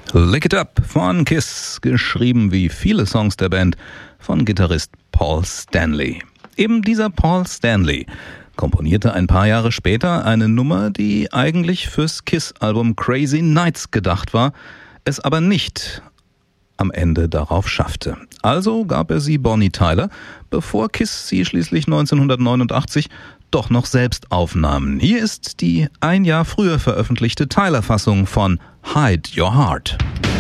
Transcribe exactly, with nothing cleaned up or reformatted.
Lick It Up von Kiss, geschrieben wie viele Songs der Band von Gitarrist Paul Stanley. Eben dieser Paul Stanley komponierte ein paar Jahre später eine Nummer, die eigentlich fürs Kiss-Album Crazy Nights gedacht war, es aber nicht am Ende darauf schaffte. Also gab er sie Bonnie Tyler, bevor Kiss sie schließlich neunzehnhundertneunundachtzig doch noch selbst aufnahmen. Hier ist die ein Jahr früher veröffentlichte Tyler-Fassung von Hide Your Heart.